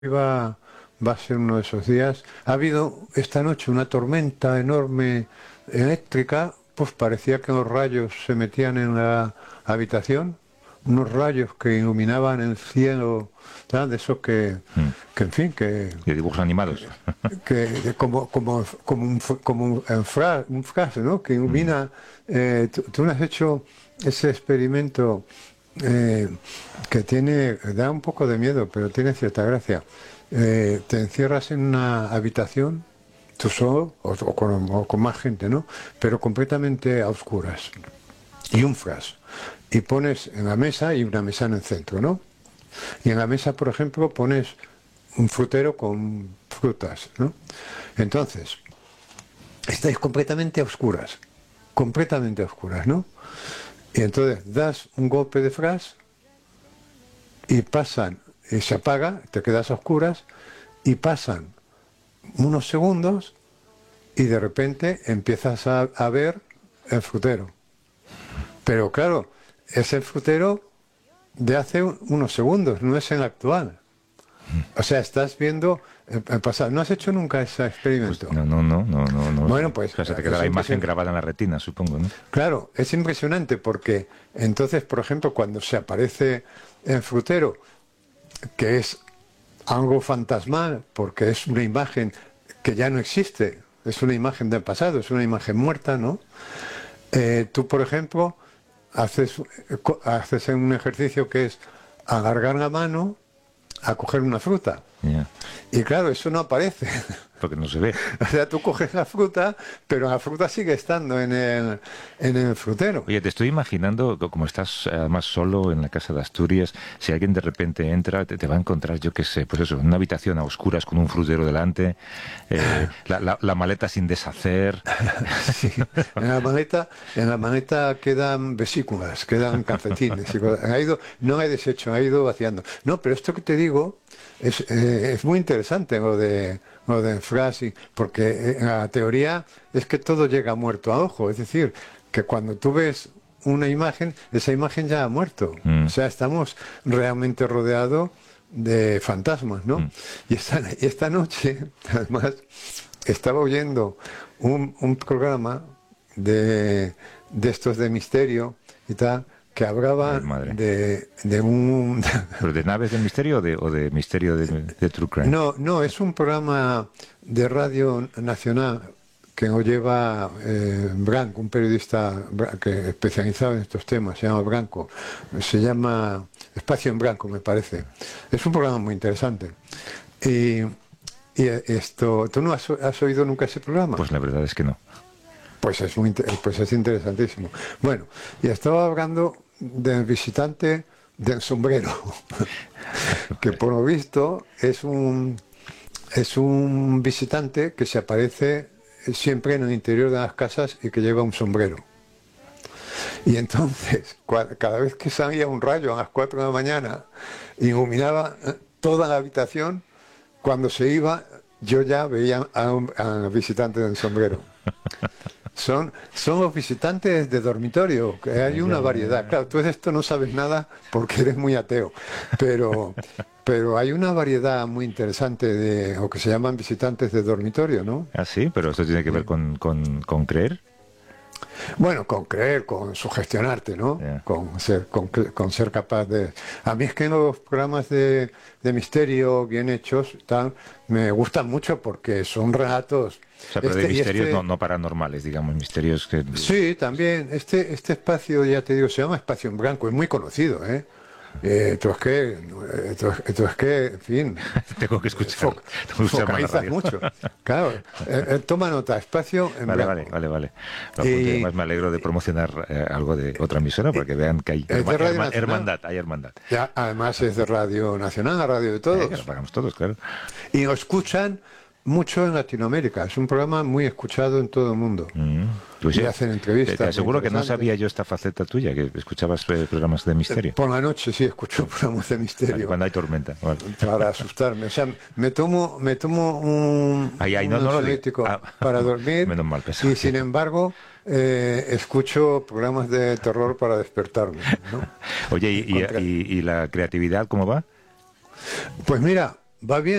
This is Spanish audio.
Va a ser uno de esos días. Ha habido esta noche una tormenta enorme eléctrica, pues parecía que los rayos se metían en la habitación, unos rayos que iluminaban el cielo, tal, de esos que en fin, De dibujos animados. un frase, ¿no? Que ilumina. Tú no has hecho ese experimento que da un poco de miedo, pero tiene cierta gracia. Te encierras en una habitación, tú solo, o con más gente, ¿no? Pero completamente a oscuras. Y un flash. Y pones en la mesa, y una mesa en el centro, ¿no? Y en la mesa, por ejemplo, pones un frutero con frutas, ¿no? Entonces, estáis completamente a oscuras, ¿no? Y entonces das un golpe de flash y se apaga, te quedas a oscuras y pasan unos segundos y de repente empiezas a ver el frutero. Pero claro, es el frutero de hace unos segundos, no es el actual. O sea, estás viendo el pasado. ¿No has hecho nunca ese experimento? Pues no. Bueno, pues... O sea, se te queda la imagen grabada en la retina, supongo, ¿no? Claro, es impresionante porque entonces, por ejemplo, cuando se aparece el frutero, que es algo fantasmal, porque es una imagen que ya no existe, es una imagen del pasado, es una imagen muerta, ¿no? Tú, por ejemplo, haces un ejercicio que es alargar la mano a coger una fruta. Yeah. Y claro, eso no aparece. Porque no se ve. O sea, tú coges la fruta, pero la fruta sigue estando en el frutero. Oye, te estoy imaginando, como estás además solo en la casa de Asturias, si alguien de repente entra, te va a encontrar, yo qué sé, pues eso, en una habitación a oscuras con un frutero delante, la maleta sin deshacer. Sí. En la maleta quedan vesículas, quedan calcetines. No he deshecho, he ido vaciando. No, pero esto que te digo es muy interesante, lo de Frasi, porque la teoría es que todo llega muerto a ojo, es decir, que cuando tú ves una imagen, esa imagen ya ha muerto. O sea, estamos realmente rodeados de fantasmas, ¿no? Y esta noche, además, estaba oyendo un programa de estos de misterio y tal, que hablaba de un... ¿Pero de naves del misterio o de misterio de True Crime? No, es un programa de Radio Nacional que lo lleva Branco, un periodista que especializado en estos temas, se llama Branco, se llama Espacio en Blanco, me parece. Es un programa muy interesante. Y esto, ¿tú no has oído nunca ese programa? Pues la verdad es que no. Pues es interesantísimo. Bueno, y estaba hablando del visitante del sombrero, que por lo visto es un visitante que se aparece siempre en el interior de las casas y que lleva un sombrero. Y entonces, cada vez que salía un rayo a las 4 de la mañana, iluminaba toda la habitación. Cuando se iba, yo ya veía al visitante del sombrero. Son los visitantes de dormitorio, que hay una variedad. Claro, tú de esto no sabes nada porque eres muy ateo, pero hay una variedad muy interesante de lo que se llaman visitantes de dormitorio, ¿no? Ah, sí, pero esto tiene que ver con creer. Bueno, con creer, con sugestionarte, ¿no? Yeah. Con ser capaz de... A mí es que los programas de misterio bien hechos tal, me gustan mucho porque son relatos... O sea, pero de misterios no paranormales, digamos, misterios que... Sí, también. Este espacio, ya te digo, se llama Espacio en Blanco, es muy conocido, ¿eh? Tú es que, en fin... Tengo que escuchar. Focalizas mucho. Claro, toma nota, Espacio en Blanco. Vale. Además me alegro de promocionar algo de otra emisora para que vean que hay hermandad. Ya, además es de Radio Nacional, la radio de todos. Que lo pagamos todos, claro. Y lo escuchan mucho en Latinoamérica. Es un programa muy escuchado en todo el mundo. Pues y hacen entrevistas. Te aseguro que no sabía yo esta faceta tuya, que escuchabas programas de misterio. Por la noche sí escucho programas de misterio. Cuando hay tormenta. Vale. Para asustarme. O sea, me tomo un ansiolítico para dormir. Menos mal, pesado. Y sin embargo, escucho programas de terror para despertarme, ¿no? Oye, ¿y la creatividad cómo va? Pues mira, va bien.